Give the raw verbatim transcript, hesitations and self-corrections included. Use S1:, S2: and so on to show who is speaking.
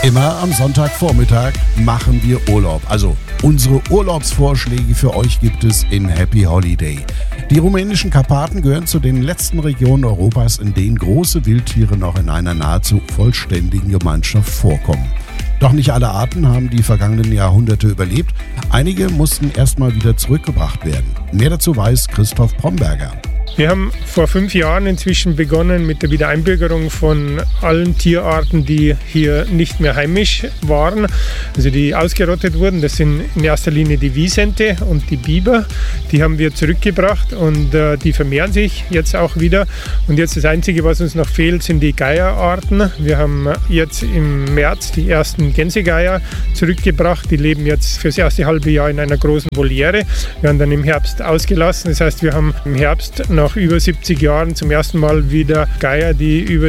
S1: Immer am Sonntagvormittag machen wir Urlaub. Also unsere Urlaubsvorschläge für euch gibt es in Happy Holiday. Die rumänischen Karpaten gehören zu den letzten Regionen Europas, in denen große Wildtiere noch in einer nahezu vollständigen Gemeinschaft vorkommen. Doch nicht alle Arten haben die vergangenen Jahrhunderte überlebt. Einige mussten erstmal wieder zurückgebracht werden. Mehr dazu weiß Christoph Bromberger.
S2: Wir haben vor fünf Jahren inzwischen begonnen mit der Wiedereinbürgerung von allen Tierarten, die hier nicht mehr heimisch waren, also die ausgerottet wurden. Das sind in erster Linie die Wisente und die Biber. Die haben wir zurückgebracht und äh, die vermehren sich jetzt auch wieder. Und jetzt das Einzige, was uns noch fehlt, sind die Geierarten. Wir haben jetzt im März die ersten Gänsegeier zurückgebracht. Die leben jetzt fürs erste halbe Jahr in einer großen Voliere. Wir haben dann im Herbst ausgelassen. Das heißt, wir haben im Herbst nach über siebzig Jahren zum ersten Mal wieder Geier, die über